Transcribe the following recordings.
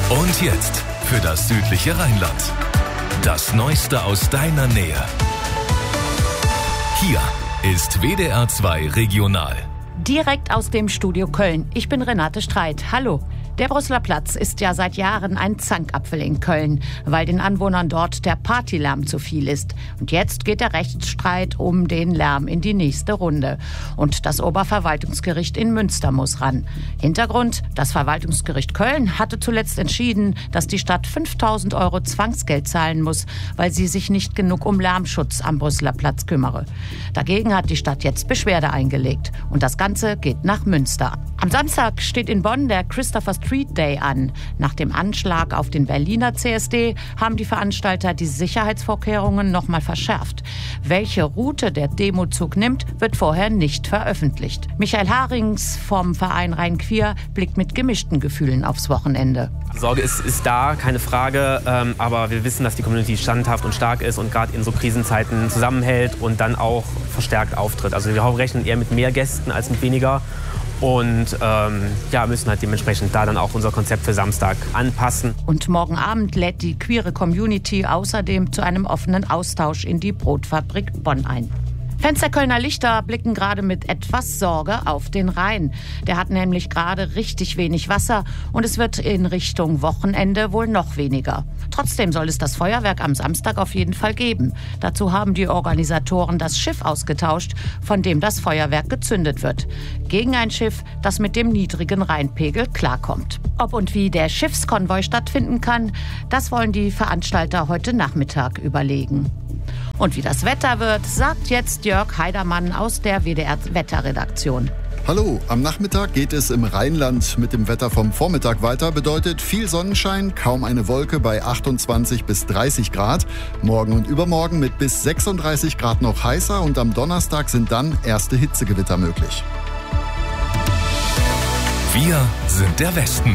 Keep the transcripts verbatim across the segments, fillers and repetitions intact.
Und jetzt für das südliche Rheinland. Das Neueste aus deiner Nähe. Hier ist W D R zwei Regional. Direkt aus dem Studio Köln. Ich bin Renate Streit. Hallo. Der Brüsseler Platz ist ja seit Jahren ein Zankapfel in Köln, weil den Anwohnern dort der Partylärm zu viel ist. Und jetzt geht der Rechtsstreit um den Lärm in die nächste Runde. Und das Oberverwaltungsgericht in Münster muss ran. Hintergrund: Das Verwaltungsgericht Köln hatte zuletzt entschieden, dass die Stadt fünftausend Euro Zwangsgeld zahlen muss, weil sie sich nicht genug um Lärmschutz am Brüsseler Platz kümmere. Dagegen hat die Stadt jetzt Beschwerde eingelegt. Und das Ganze geht nach Münster. Am Samstag steht in Bonn der Christopher Street Day an. Nach dem Anschlag auf den Berliner C S D haben die Veranstalter die Sicherheitsvorkehrungen noch mal verschärft. Welche Route der Demozug nimmt, wird vorher nicht veröffentlicht. Michael Harings vom Verein Rhein-Queer blickt mit gemischten Gefühlen aufs Wochenende. Die Sorge ist, ist da, keine Frage, ähm, aber wir wissen, dass die Community standhaft und stark ist und gerade in so Krisenzeiten zusammenhält und dann auch verstärkt auftritt. Also wir rechnen eher mit mehr Gästen als mit weniger. Und ähm, ja, müssen halt dementsprechend da dann auch unser Konzept für Samstag anpassen. Und morgen Abend lädt die queere Community außerdem zu einem offenen Austausch in die Brotfabrik Bonn ein. Fans der Kölner Lichter blicken gerade mit etwas Sorge auf den Rhein. Der hat nämlich gerade richtig wenig Wasser und es wird in Richtung Wochenende wohl noch weniger. Trotzdem soll es das Feuerwerk am Samstag auf jeden Fall geben. Dazu haben die Organisatoren das Schiff ausgetauscht, von dem das Feuerwerk gezündet wird. Gegen ein Schiff, das mit dem niedrigen Rheinpegel klarkommt. Ob und wie der Schiffskonvoi stattfinden kann, das wollen die Veranstalter heute Nachmittag überlegen. Und wie das Wetter wird, sagt jetzt Jörg Heidermann aus der W D R-Wetterredaktion. Hallo, am Nachmittag geht es im Rheinland mit dem Wetter vom Vormittag weiter. Bedeutet viel Sonnenschein, kaum eine Wolke bei achtundzwanzig bis dreißig Grad. Morgen und übermorgen mit bis sechsunddreißig Grad noch heißer und am Donnerstag sind dann erste Hitzegewitter möglich. Wir sind der Westen.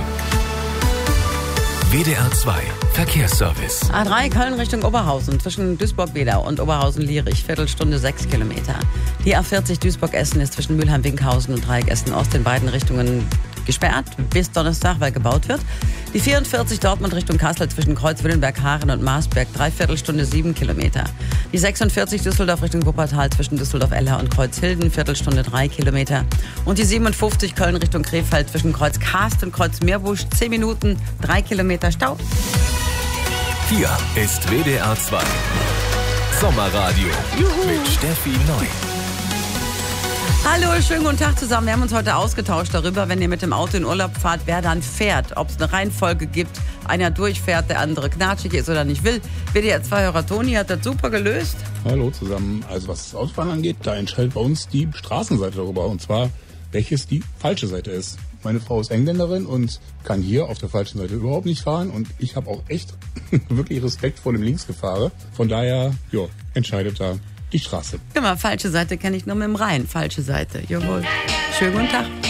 W D R zwei Verkehrsservice. A drei Köln Richtung Oberhausen zwischen Duisburg-Wedau und Oberhausen-Lierich, Viertelstunde sechs Kilometer. Die A vierzig Duisburg-Essen ist zwischen Mülheim-Winkhausen und Dreieck Essen-Ost in beiden Richtungen gesperrt bis Donnerstag, weil gebaut wird. Die vierundvierzig Dortmund Richtung Kassel zwischen Kreuz-Willenberg-Haaren und Marsberg, Dreiviertelstunde sieben Kilometer. Die sechsundvierzig Düsseldorf Richtung Wuppertal zwischen Düsseldorf-Eller und Kreuzhilden, Viertelstunde drei Kilometer. Und die siebenundfünfzig Köln Richtung Krefeld zwischen Kreuz-Karst und Kreuz-Meerbusch, zehn Minuten, drei Kilometer Stau. Hier ist W D R zwei Sommerradio. Juhu. Mit Steffi Neu. Hallo, schönen guten Tag zusammen. Wir haben uns heute ausgetauscht darüber, wenn ihr mit dem Auto in Urlaub fahrt, wer dann fährt. Ob es eine Reihenfolge gibt, einer durchfährt, der andere knatschig ist oder nicht will. W D R zwei-Hörer Toni hat das super gelöst. Hallo zusammen. Also was das Autofahren angeht, da entscheidet bei uns die Straßenseite darüber. Und zwar, welches die falsche Seite ist. Meine Frau ist Engländerin und kann hier auf der falschen Seite überhaupt nicht fahren. Und ich habe auch echt wirklich Respekt vor dem Linksgefahre. Von daher, ja, entscheidet da die Straße. Guck mal, falsche Seite kenne ich nur mit dem Rhein. Falsche Seite. Jawohl. Schönen guten Tag.